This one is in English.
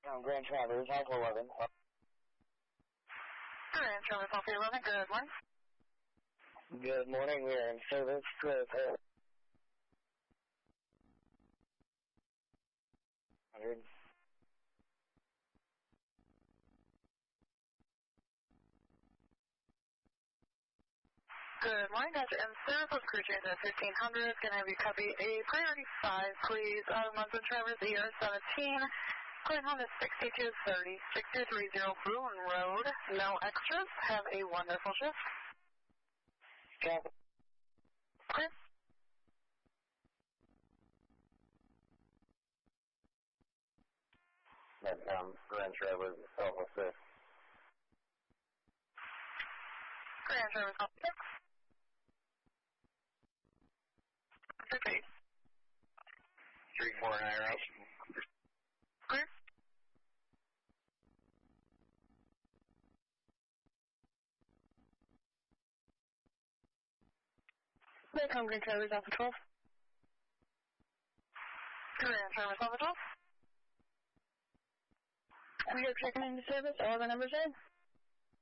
Grand Traverse, Alpha 11. Grand Traverse, Alpha 11, good morning. Good morning, we are in service with 100. Good morning, guys. In service with crew change at 1500. Can I have you copy a priority 5, please? Munson Traverse, ER 17. Going home to 6230, 6230 Boone Road. No extras. Have a wonderful shift. Copy. Okay. Grand Traverse, Alpha 6. Grand Traverse, Alpha 6. Okay. 349 Rouse. Clear. Welcome, Grand Traverse, Alpha 12. Grand Traverse, Alpha 12. We are checking into service. All the numbers in.